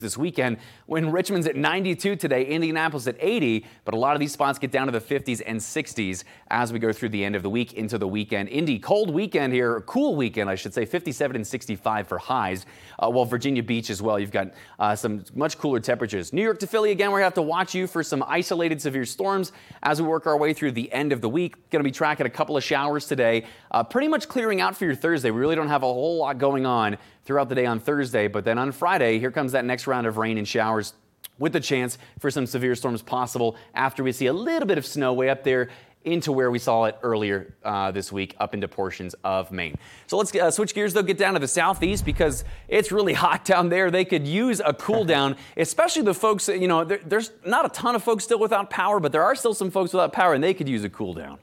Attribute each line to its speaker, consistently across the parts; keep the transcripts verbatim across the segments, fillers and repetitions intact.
Speaker 1: this weekend when Richmond's at ninety-two today, Indianapolis at eighty, but a lot of these spots get down to the fifties and sixties as we go through the end of the week into the weekend. Indy, cold weekend here, cool weekend, I should say, fifty-seven and sixty-five for highs, uh, while Virginia Beach as well, you've got uh, some much cooler temperatures. New York to Philly, again, we're going to have to watch you for some isolated severe storms as we work our way through the end of the week. Going to be tracking a couple of showers today, uh, pretty much clearing out for your Thursday. We really don't have a whole lot going on throughout the day on Thursday, but then on Friday, here comes that next round of rain and showers with the chance for some severe storms possible after we see a little bit of snow way up there into where we saw it earlier uh, this week up into portions of Maine. So let's uh, switch gears, though, get down to the southeast because it's really hot down there. They could use a cool down, especially the folks, you know, there, there's not a ton of folks still without power, but there are still some folks without power, and they could use a cool down.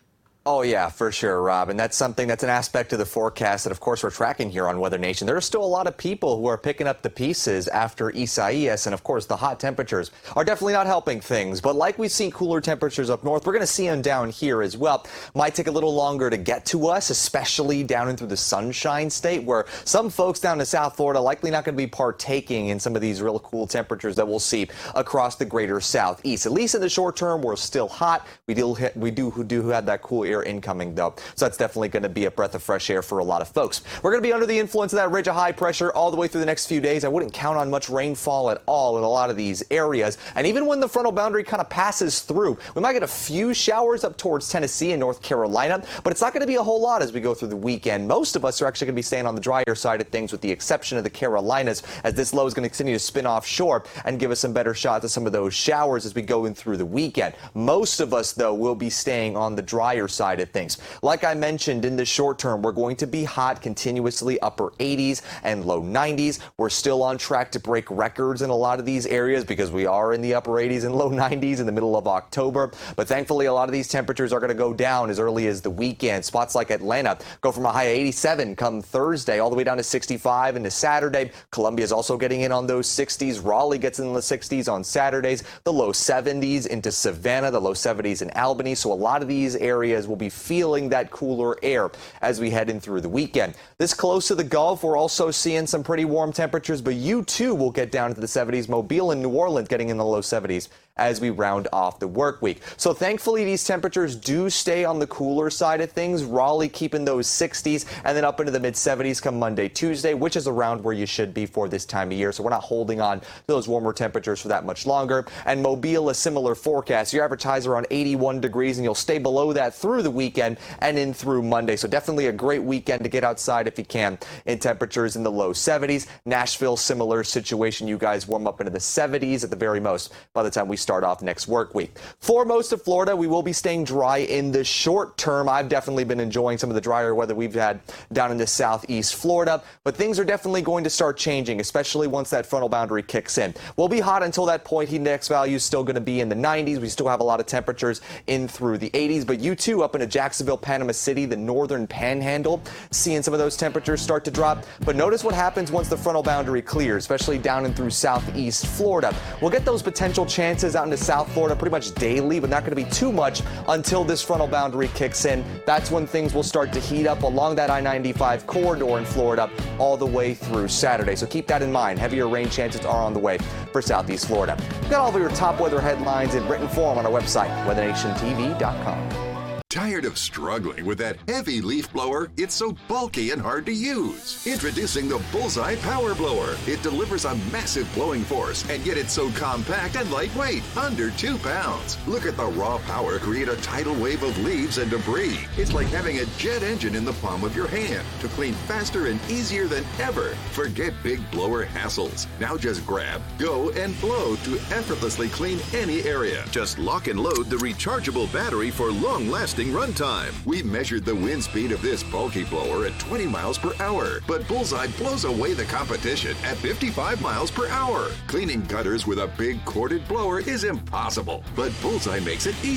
Speaker 2: Oh, yeah, for sure, Rob. And that's something that's an aspect of the forecast that, of course, we're tracking here on Weather Nation. There are still a lot of people who are picking up the pieces after Isaias. And, of course, the hot temperatures are definitely not helping things. But like we've seen cooler temperatures up north, we're going to see them down here as well. Might take a little longer to get to us, especially down into the Sunshine State, where some folks down in South Florida likely not going to be partaking in some of these real cool temperatures that we'll see across the greater southeast. At least in the short term, we're still hot. We do, we do, do have that cool air incoming, though. So that's definitely going to be a breath of fresh air for a lot of folks. We're going to be under the influence of that ridge of high pressure all the way through the next few days. I wouldn't count on much rainfall at all in a lot of these areas. And even when the frontal boundary kind of passes through, we might get a few showers up towards Tennessee and North Carolina, but it's not going to be a whole lot as we go through the weekend. Most of us are actually going to be staying on the drier side of things with the exception of the Carolinas, as this low is going to continue to spin offshore and give us some better shots of some of those showers as we go in through the weekend. Most of us, though, will be staying on the drier side of things. Like I mentioned, in the short term, we're going to be hot continuously, upper eighties and low nineties. We're still on track to break records in a lot of these areas because we are in the upper eighties and low nineties in the middle of October. But thankfully, a lot of these temperatures are going to go down as early as the weekend. Spots like Atlanta go from a high of eighty-seven come Thursday all the way down to sixty-five into Saturday. Columbia is also getting in on those sixties. Raleigh gets in the sixties on Saturdays. The low seventies into Savannah, the low seventies in Albany. So a lot of these areas will be feeling that cooler air as we head in through the weekend. This close to the Gulf, we're also seeing some pretty warm temperatures, but you too will get down into the seventies. Mobile and New Orleans getting in the low seventies as we round off the work week. So thankfully, these temperatures do stay on the cooler side of things. Raleigh keeping those sixties and then up into the mid seventies come Monday, Tuesday, which is around where you should be for this time of year. So we're not holding on to those warmer temperatures for that much longer. And Mobile, a similar forecast. Your average highs around eighty-one degrees and you'll stay below that through the weekend and in through Monday. So definitely a great weekend to get outside if you can in temperatures in the low seventies. Nashville, similar situation. You guys warm up into the seventies at the very most by the time we start off next work week. For most of Florida, we will be staying dry in the short term. I've definitely been enjoying some of the drier weather we've had down in the southeast Florida, but things are definitely going to start changing, especially once that frontal boundary kicks in. We'll be hot until that point. Heat index value is still going to be in the nineties. We still have a lot of temperatures in through the eighties, but you too up into Jacksonville, Panama City, the northern panhandle, seeing some of those temperatures start to drop. But notice what happens once the frontal boundary clears, especially down and through southeast Florida. We'll get those potential chances out into South Florida pretty much daily, but not going to be too much until this frontal boundary kicks in. That's when things will start to heat up along that I ninety-five corridor in Florida all the way through Saturday. So keep that in mind. Heavier rain chances are on the way for southeast Florida. We've got all of your top weather headlines in written form on our website, weather nation T V dot com.
Speaker 3: Tired of struggling with that heavy leaf blower? It's so bulky and hard to use. Introducing the Bullseye Power Blower. It delivers a massive blowing force, and yet it's so compact and lightweight, under two pounds. Look at the raw power create a tidal wave of leaves and debris. It's like having a jet engine in the palm of your hand to clean faster and easier than ever. Forget big blower hassles. Now just grab, go, and blow to effortlessly clean any area. Just lock and load the rechargeable battery for long-lasting runtime. We measured the wind speed of this bulky blower at twenty miles per hour, but Bullseye blows away the competition at fifty-five miles per hour. Cleaning gutters with a big corded blower is impossible, but Bullseye makes it easy.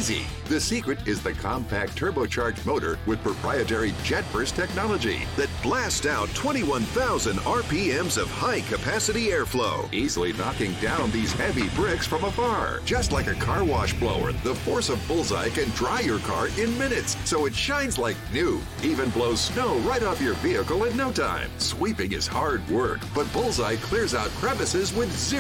Speaker 3: The secret is the compact turbocharged motor with proprietary JetBurst technology that blasts out twenty-one thousand R P Ms of high-capacity airflow, easily knocking down these heavy bricks from afar. Just like a car wash blower, the force of Bullseye can dry your car in minutes, so it shines like new. Even blows snow right off your vehicle in no time. Sweeping is hard work, but Bullseye clears out crevices with zero